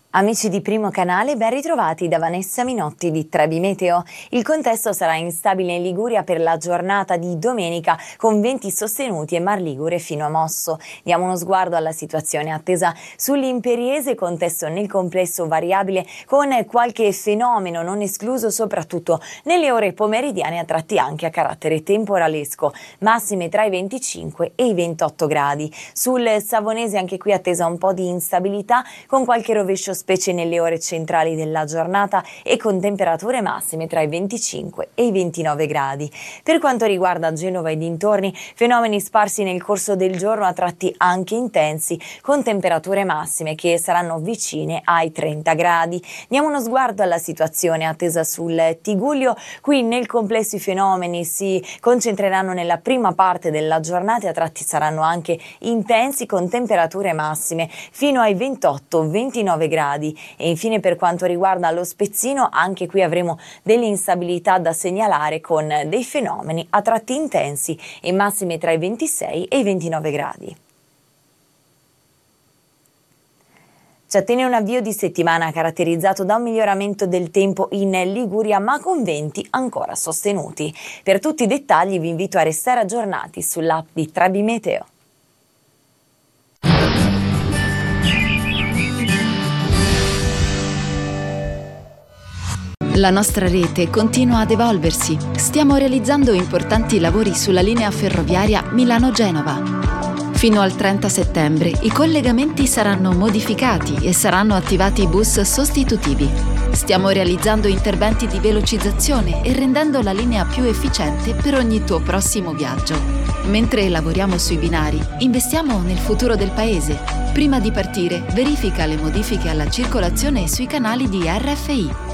Amici di Primo Canale, ben ritrovati da Vanessa Minotti di Trebi Meteo. Il contesto sarà instabile in Liguria per la giornata di domenica, con venti sostenuti e mar ligure fino a mosso. Diamo uno sguardo alla situazione attesa sull'Imperiese, contesto nel complesso variabile, con qualche fenomeno non escluso soprattutto nelle ore pomeridiane, a tratti anche a carattere temporalesco, massime tra i 25 e i 28 gradi. Sul Savonese anche qui attesa un po' di instabilità, con qualche rovescio specie nelle ore centrali della giornata e con temperature massime tra i 25 e i 29 gradi. Per quanto riguarda Genova e dintorni, fenomeni sparsi nel corso del giorno, a tratti anche intensi, con temperature massime che saranno vicine ai 30 gradi. Diamo uno sguardo alla situazione attesa sul Tigullio. Qui nel complesso i fenomeni si concentreranno nella prima parte della giornata e a tratti saranno anche intensi, con temperature massime fino ai 28-29 gradi. E infine, per quanto riguarda lo Spezzino, anche qui avremo delle instabilità da segnalare, con dei fenomeni a tratti intensi e massime tra i 26 e i 29 gradi. Ci attende un avvio di settimana caratterizzato da un miglioramento del tempo in Liguria, ma con venti ancora sostenuti. Per tutti i dettagli vi invito a restare aggiornati sull'app di Trebi Meteo. La nostra rete continua ad evolversi. Stiamo realizzando importanti lavori sulla linea ferroviaria Milano-Genova. Fino al 30 settembre i collegamenti saranno modificati e saranno attivati bus sostitutivi. Stiamo realizzando interventi di velocizzazione e rendendo la linea più efficiente per ogni tuo prossimo viaggio. Mentre lavoriamo sui binari, investiamo nel futuro del paese. Prima di partire, verifica le modifiche alla circolazione sui canali di RFI.